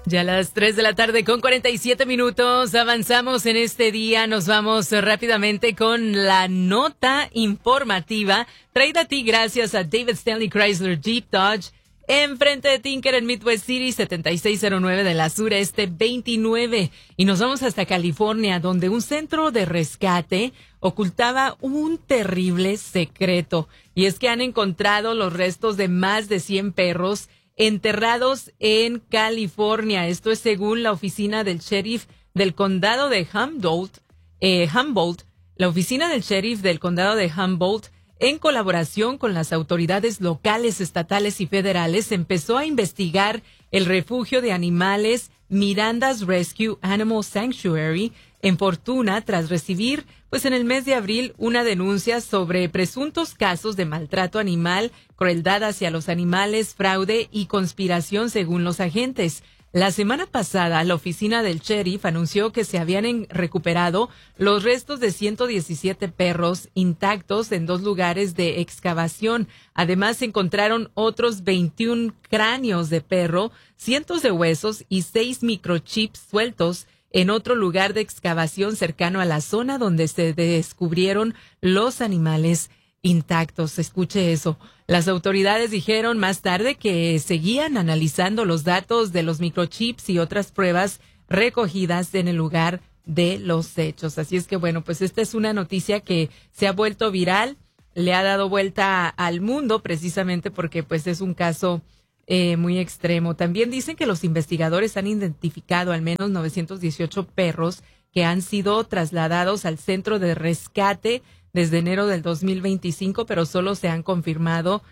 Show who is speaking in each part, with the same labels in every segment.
Speaker 1: Ya a las 3 de la tarde con 47 minutos avanzamos en este día. Nos vamos rápidamente con la nota informativa traída a ti gracias a David Stanley Chrysler Jeep Dodge enfrente de Tinker en Midwest City, 7609 de la Sureste 29. Y nos vamos hasta California, donde un centro de rescate ocultaba un terrible secreto. Y es que han encontrado los restos de más de 100 perros enterrados en California. Esto es según la oficina del sheriff del condado de Humboldt. La oficina del sheriff del condado de Humboldt, en colaboración con las autoridades locales, estatales y federales, empezó a investigar el refugio de animales Miranda's Rescue Animal Sanctuary en Fortuna tras recibir, en el mes de abril, una denuncia sobre presuntos casos de maltrato animal, crueldad hacia los animales, fraude y conspiración, según los agentes. La semana pasada, la oficina del sheriff anunció que se habían recuperado los restos de 117 perros intactos en 2 lugares de excavación. Además, se encontraron otros 21 cráneos de perro, cientos de huesos y 6 microchips sueltos en otro lugar de excavación cercano a la zona donde se descubrieron los animales intactos. Escuche eso. Las autoridades dijeron más tarde que seguían analizando los datos de los microchips y otras pruebas recogidas en el lugar de los hechos. Así es que esta es una noticia que se ha vuelto viral, le ha dado vuelta al mundo precisamente porque es un caso muy extremo. También dicen que los investigadores han identificado al menos 918 perros que han sido trasladados al centro de rescate desde enero del 2025, pero solo se han confirmado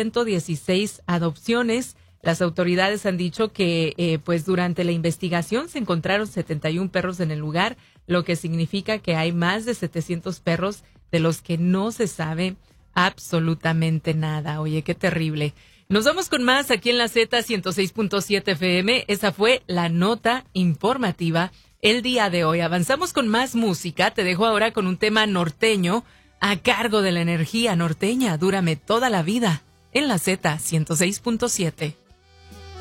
Speaker 1: 116 adopciones. Las autoridades han dicho que durante la investigación se encontraron 71 perros en el lugar, lo que significa que hay más de 700 perros de los que no se sabe absolutamente nada. Oye, qué terrible. Nos vamos con más aquí en la Z106.7 FM. Esa fue la nota informativa el día de hoy. Avanzamos con más música. Te dejo ahora con un tema norteño a cargo de la energía norteña. Dúrame toda la vida en la Z106.7.